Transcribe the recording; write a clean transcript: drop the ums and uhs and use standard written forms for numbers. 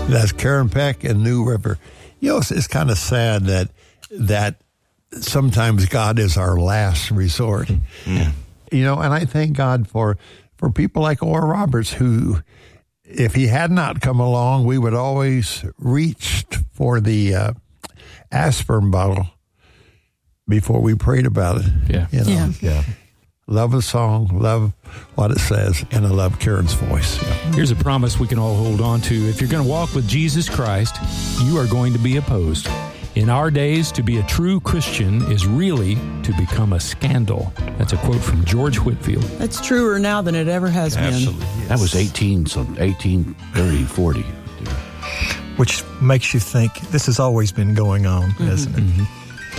That's Karen Peck and New River. You know, it's kind of sad that sometimes God is our last resort. Mm. You know, and I thank God for people like Oral Roberts who, if he had not come along, we would always reach for the aspirin bottle before we prayed about it. Yeah. You know? Yeah. Love the song, love what it says, and I love Karen's voice. Yeah. Here's a promise we can all hold on to. If you're going to walk with Jesus Christ, you are going to be opposed. In our days, to be a true Christian is really to become a scandal. That's a quote from George Whitefield. That's truer now than it ever has been. Absolutely. Yes. That was 1830, 40. Which makes you think this has always been going on, hasn't it? Mm-hmm.